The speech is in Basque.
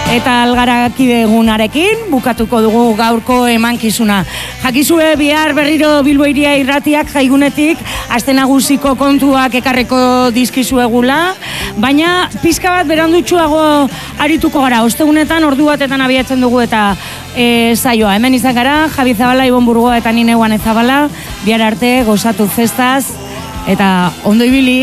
eta algarakide egunarekin bukatuko dugu gaurko emankizuna. Jakizue bihar berriro Bilbo Hiria Irratiak jaigunetik aste nagusiko kontuak ekarriko dizkizuegula, baina pizka bat berandutxuago arituko gara. Ostegunetan ordu batetan abiatzen dugu eta saioa. Hemen izan gara, Javi Zabala, Ibon Burgoa eta Nine Guane Zabala. Bihar arte, gozatu festaz eta ondo ibili.